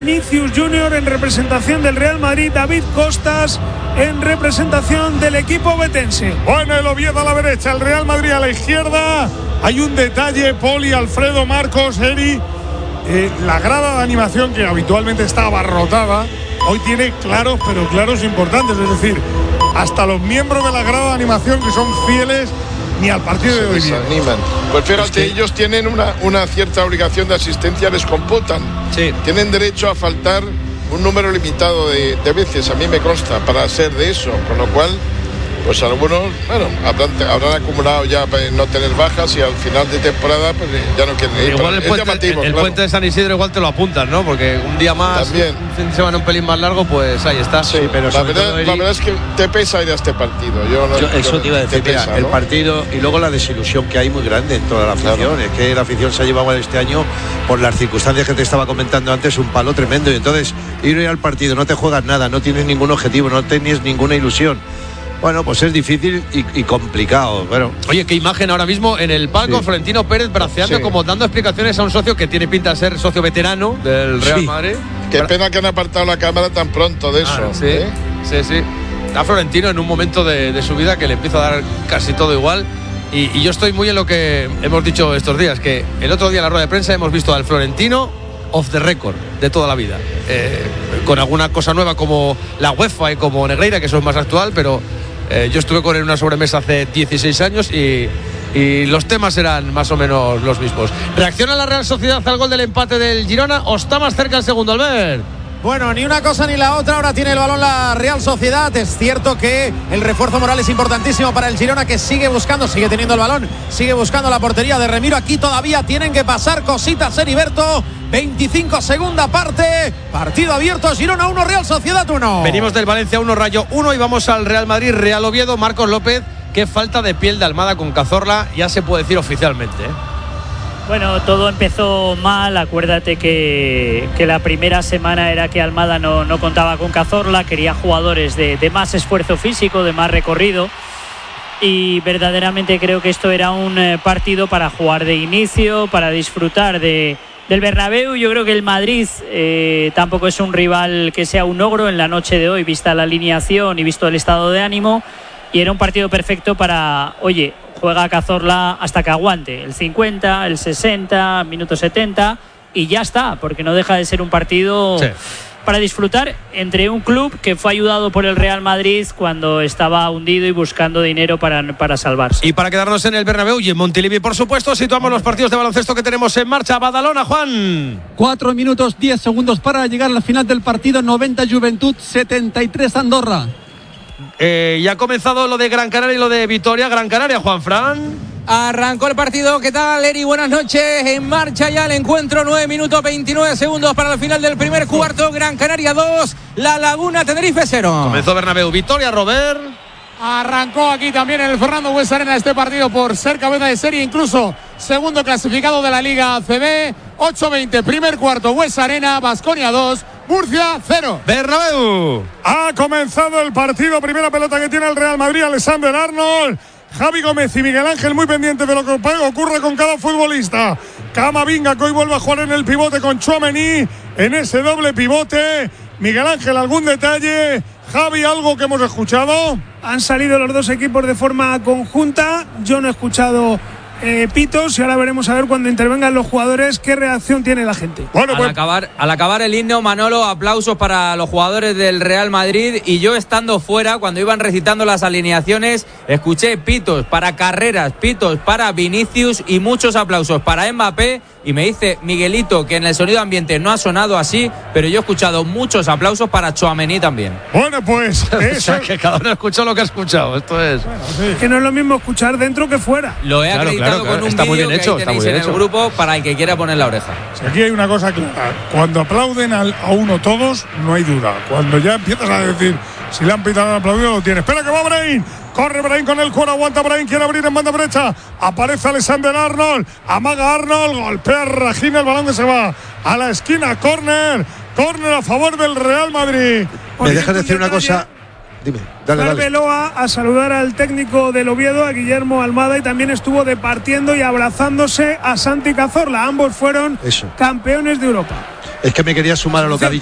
Vinicius Junior en representación del Real Madrid, David Costas en representación del equipo betense. Bueno, el Oviedo a la derecha, el Real Madrid a la izquierda. Hay un detalle, Poli, Alfredo, Marcos, Eri. La grada de animación, que habitualmente está abarrotada, hoy tiene claros, pero claros importantes. Es decir, hasta los miembros de la grada de animación, que son fieles, ni al partido de hoy. Se animan. Pues fíjate, ellos tienen una cierta obligación de asistencia, les computan. Sí. Tienen derecho a faltar un número limitado de veces, a mí me consta, para ser de eso. Con lo cual, pues algunos, bueno, habrán acumulado ya no tener bajas y al final de temporada pues ya no quieren ir. Igual el puente de San Isidro igual te lo apuntan, ¿no? Porque un día más, también. Un fin de semana un pelín más largo, pues ahí está. Sí, pero la verdad es que te pesa ir a este partido. Eso te iba a decir, mira, el partido y luego la desilusión que hay muy grande en toda la afición. Claro. Es que la afición se ha llevado este año, por las circunstancias que te estaba comentando antes, un palo tremendo. Y entonces, ir al partido, no te juegas nada, no tienes ningún objetivo, no tienes ninguna ilusión. Bueno, pues es difícil y complicado. Bueno. Oye, qué imagen ahora mismo en el palco, sí. Florentino Pérez braceando, como dando explicaciones a un socio que tiene pinta de ser socio veterano del Real Madrid. Qué pena que han apartado la cámara tan pronto de eso. Sí. Está Florentino en un momento de su vida que le empieza a dar casi todo igual. Y yo estoy muy en lo que hemos dicho estos días, que el otro día en la rueda de prensa hemos visto al Florentino off the record de toda la vida. Con alguna cosa nueva como la UEFA y como Negreira, que eso es más actual, pero yo estuve con él en una sobremesa hace 16 años y los temas eran más o menos los mismos. ¿Reacciona la Real Sociedad al gol del empate del Girona o está más cerca el segundo, Albert? Bueno, ni una cosa ni la otra. Ahora tiene el balón la Real Sociedad. Es cierto que el refuerzo moral es importantísimo para el Girona, que sigue teniendo el balón, sigue buscando la portería de Remiro. Aquí todavía tienen que pasar cositas, Heriberto. 25, segunda parte. Partido abierto, Girona 1, Real Sociedad 1. Venimos del Valencia 1, Rayo 1 y vamos al Real Madrid, Real Oviedo. Marcos López, qué falta de piel de Almada con Cazorla, ya se puede decir oficialmente, Bueno, todo empezó mal. Acuérdate que la primera semana era que Almada no contaba con Cazorla, quería jugadores de más esfuerzo físico, de más recorrido. Y verdaderamente creo que esto era un partido para jugar de inicio, para disfrutar del Bernabéu. Yo creo que el Madrid tampoco es un rival que sea un ogro en la noche de hoy, vista la alineación y visto el estado de ánimo. Y era un partido perfecto para, juega Cazorla hasta que aguante, el 50, el 60, minuto 70 y ya está, porque no deja de ser un partido para disfrutar entre un club que fue ayudado por el Real Madrid cuando estaba hundido y buscando dinero para salvarse. Y para quedarnos en el Bernabéu y en Montilivi, por supuesto, situamos los partidos de baloncesto que tenemos en marcha. Badalona, Juan. 4 minutos 10 segundos para llegar a la final del partido. 90 Juventud, 73 Andorra. Ya ha comenzado lo de Gran Canaria y lo de Vitoria. Gran Canaria, Juanfran. Arrancó el partido. ¿Qué tal, Eri? Buenas noches. En marcha ya el encuentro. 9 minutos 29 segundos para el final del primer cuarto. Gran Canaria 2, La Laguna Tenerife 0. Comenzó Bernabéu. Vitoria, Robert. Arrancó aquí también en el Fernando Buesa Arena este partido por ser cabeza de serie, incluso segundo clasificado de la Liga ACB. 8-20, primer cuarto, Buesa Arena, Baskonia 2, Murcia 0. Bernabéu. Ha comenzado el partido, primera pelota que tiene el Real Madrid, Alexander Arnold. Javi Gómez y Miguel Ángel muy pendientes de lo que ocurre con cada futbolista. Camavinga, que hoy vuelve a jugar en el pivote con Tchouaméni, en ese doble pivote. Miguel Ángel, ¿algún detalle? Javi, ¿algo que hemos escuchado? Han salido los dos equipos de forma conjunta. Yo no he escuchado pitos y ahora veremos a ver cuando intervengan los jugadores qué reacción tiene la gente. Bueno, pues al acabar el himno, Manolo, aplausos para los jugadores del Real Madrid, y yo estando fuera, cuando iban recitando las alineaciones, escuché pitos para Carreras, pitos para Vinicius y muchos aplausos para Mbappé. Y me dice Miguelito que en el sonido ambiente no ha sonado así, pero yo he escuchado muchos aplausos para Tchouaméni también. Bueno, pues eso... O sea, que cada uno ha escuchado lo que ha escuchado. Esto es... Bueno, sí. Que no es lo mismo escuchar dentro que fuera. Lo he acreditado con un está muy vídeo bien hecho, que ahí tenéis en el grupo para el que quiera poner la oreja. Aquí hay una cosa clara. Cuando aplauden a uno todos, no hay duda. Cuando ya empiezas a decir si le han pitado al aplaudido, lo tiene. Espera que va Brahim. Corre Brahim con el cuero, aguanta Brahim, quiere abrir en banda derecha. Aparece Alexander Arnold, amaga Arnold, golpea Regina, el balón que se va a la esquina, córner a favor del Real Madrid. ¿Me dejas decir una cosa? Dime, dale. Arbeloa a saludar al técnico del Oviedo, a Guillermo Almada, y también estuvo departiendo y abrazándose a Santi Cazorla. Ambos fueron campeones de Europa. Es que me quería sumar a lo que ha dicho